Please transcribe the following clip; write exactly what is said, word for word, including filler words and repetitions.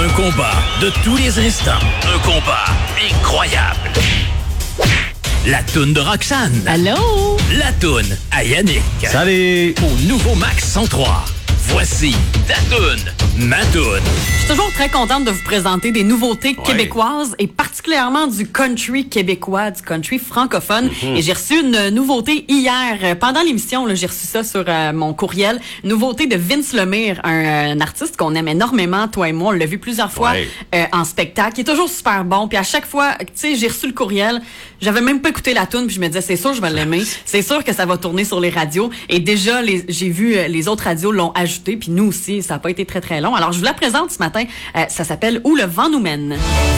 Un combat de tous les instants. Un combat incroyable. La toune de Roxane. Allô? La toune à Yannick. Salut! Au nouveau Max cent trois. Voici ta toune, ma toune. Je suis toujours très contente de vous présenter des nouveautés Ouais. québécoises et particulièrement du country québécois, du country francophone. Mm-hmm. Et j'ai reçu une nouveauté hier. Euh, Pendant l'émission, là, j'ai reçu ça sur euh, mon courriel. Nouveauté de Vince Lemire, un, un artiste qu'on aime énormément, toi et moi. On l'a vu plusieurs fois Ouais. euh, en spectacle. Il est toujours super bon. Puis à chaque fois, tu sais, j'ai reçu le courriel. J'avais même pas écouté la tune puis je me disais, c'est sûr, je vais l'aimer. C'est sûr que ça va tourner sur les radios. Et déjà, les, j'ai vu euh, les autres radios l'ont ajouté. Puis nous aussi, ça a pas été très, très long. Alors, je vous la présente ce matin. Euh, ça s'appelle « Où le vent nous mène ».